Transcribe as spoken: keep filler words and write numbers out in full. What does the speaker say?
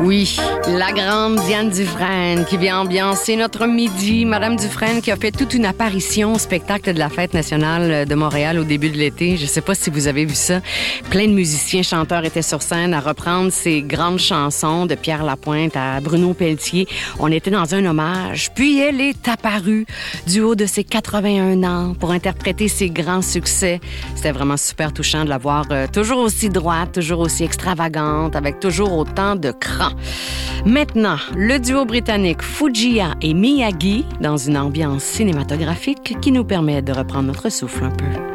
Oui, la grande Diane Dufresne qui vient ambiancer notre midi. Madame Dufresne qui a fait toute une apparition au spectacle de la Fête nationale de Montréal au début de l'été. Je ne sais pas si vous avez vu ça. Plein de musiciens, chanteurs étaient sur scène à reprendre ces grandes chansons de Pierre Lapointe à Bruno Pelletier. On était dans un hommage. Puis elle est apparue du haut de ses quatre-vingt-un ans pour interpréter ses grands succès. C'était vraiment super touchant de la voir euh, toujours aussi droite, toujours aussi extravagante, avec toujours autant de cran. Maintenant, le duo britannique Fujia et Miyagi dans une ambiance cinématographique qui nous permet de reprendre notre souffle un peu.